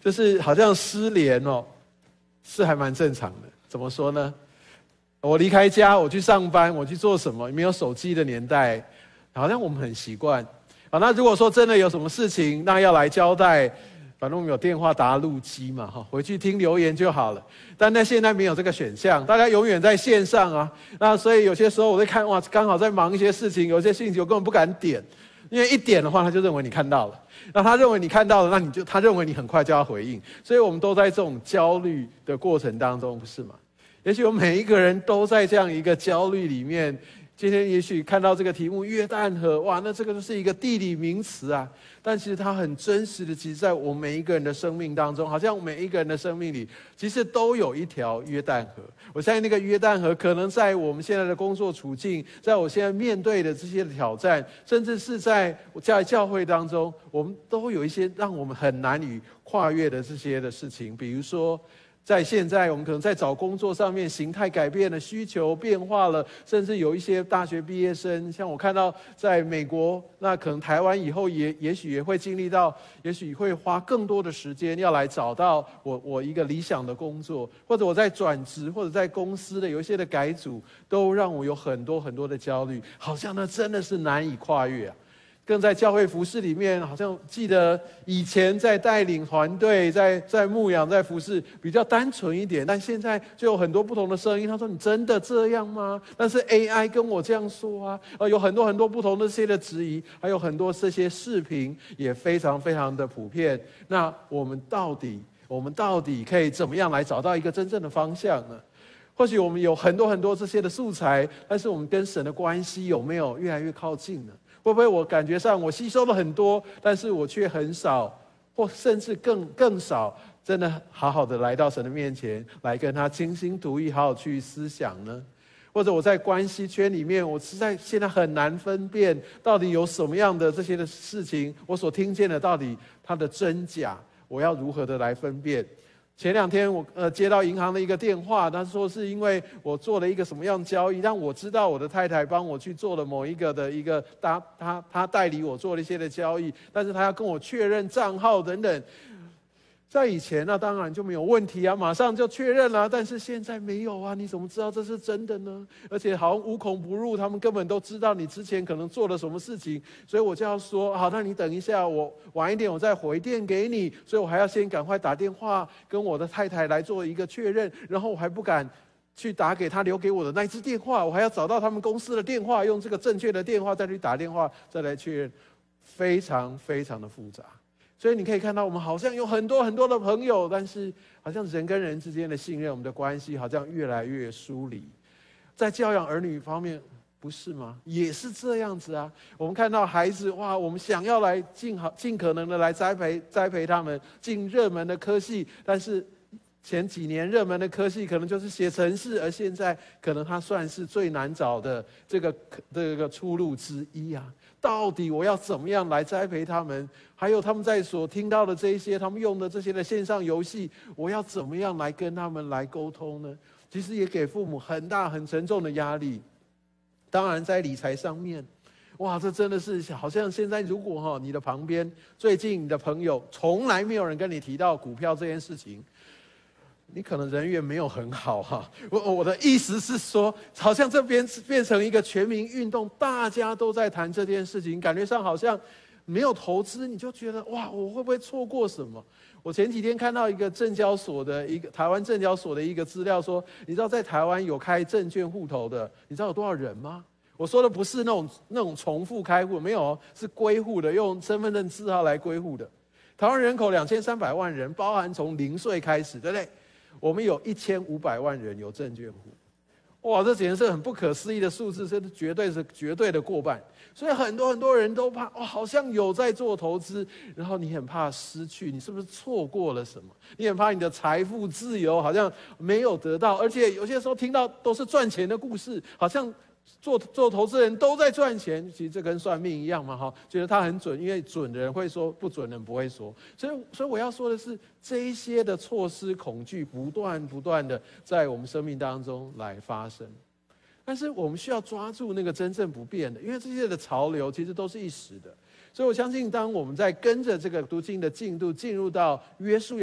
就是好像失联哦，是还蛮正常的。怎么说呢？我离开家，我去上班，我去做什么？没有手机的年代，好像我们很习惯。那如果说真的有什么事情，那要来交代，反正我们有电话答录机嘛，回去听留言就好了。但现在没有这个选项，大家永远在线上啊。那所以有些时候我在看，哇，刚好在忙一些事情，有些信息我根本不敢点，因为一点的话，他就认为你看到了。那他认为你看到了，他认为你很快就要回应，所以我们都在这种焦虑的过程当中，不是吗？也许我们每一个人都在这样一个焦虑里面。今天也许看到这个题目约旦河，哇，那这个就是一个地理名词啊，但其实它很真实的，其实在我们每一个人的生命当中，好像每一个人的生命里，其实都有一条约旦河。我相信那个约旦河，可能在我们现在的工作处境，在我现在面对的这些挑战，甚至是在教会当中，我们都有一些让我们很难以跨越的这些的事情，比如说。在现在，我们可能在找工作上面，形态改变了，需求变化了，甚至有一些大学毕业生，像我看到在美国，那可能台湾以后也许也会经历到，也许会花更多的时间要来找到我一个理想的工作，或者我在转职，或者在公司的有一些的改组，都让我有很多很多的焦虑，好像那真的是难以跨越啊。更在教会服事里面，好像记得以前在带领团队，在牧养，在服事比较单纯一点，但现在就有很多不同的声音。他说：“你真的这样吗？”但是 AI 跟我这样说啊，有很多很多不同的这些的质疑，还有很多这些视频也非常非常的普遍。那我们到底可以怎么样来找到一个真正的方向呢？或许我们有很多很多这些的素材，但是我们跟神的关系有没有越来越靠近呢？会不会我感觉上我吸收了很多，但是我却很少，或甚至更少，真的好好的来到神的面前，来跟他倾心吐意，好好去思想呢？或者我在关系圈里面，我实在现在很难分辨，到底有什么样的这些的事情，我所听见的到底它的真假，我要如何的来分辨？前2天我接到银行的一个电话，他说是因为我做了一个什么样的交易，让我知道我的太太帮我去做了某一个的一个他代理我做了一些的交易，但是他要跟我确认账号等等。在以前那当然就没有问题啊，马上就确认了。但是现在没有啊，你怎么知道这是真的呢？而且好像无孔不入，他们根本都知道你之前可能做了什么事情，所以我就要说好，那你等一下，我晚一点我再回电给你。所以我还要先赶快打电话跟我的太太来做一个确认，然后我还不敢去打给他留给我的那一支电话，我还要找到他们公司的电话，用这个正确的电话再去打电话，再来确认，非常非常的复杂。所以你可以看到，我们好像有很多很多的朋友，但是好像人跟人之间的信任，我们的关系好像越来越疏离。在教养儿女方面，不是吗？也是这样子啊。我们看到孩子，哇，我们想要来尽可能的来栽培他们进热门的科系，但是前几年热门的科系可能就是写程式，而现在可能它算是最难找的这个出路之一啊。到底我要怎么样来栽培他们？还有他们在所听到的这一些，他们用的这些的线上游戏，我要怎么样来跟他们来沟通呢？其实也给父母很大很沉重的压力。当然在理财上面，哇，这真的是好像现在如果你的旁边最近你的朋友从来没有人跟你提到股票这件事情，你可能人缘没有很好哈。我的意思是说，好像这边变成一个全民运动，大家都在谈这件事情，感觉上好像没有投资，你就觉得哇，我会不会错过什么？我前几天看到一个证交所的台湾证交所的一个资料说，你知道在台湾有开证券户头的，你知道有多少人吗？我说的不是那种重复开户，没有，是归户的，用身份证字号来归户的。台湾人口2300万人，包含从0岁开始，对不对？我们有1500万人有证券户，哇，这简直是很不可思议的数字，这是绝对的过半。所以很多人都怕，哇，好像有在做投资，然后你很怕失去，你是不是错过了什么？你很怕你的财富自由好像没有得到，而且有些时候听到都是赚钱的故事，好像做投资人都在赚钱，其实这跟算命一样嘛，觉得他很准，因为准的人会说，不准的人不会说。所以我要说的是，这一些的错失恐惧不断的在我们生命当中来发生。但是我们需要抓住那个真正不变的，因为这些的潮流其实都是一时的。所以我相信，当我们在跟着这个读经的进度进入到约书亚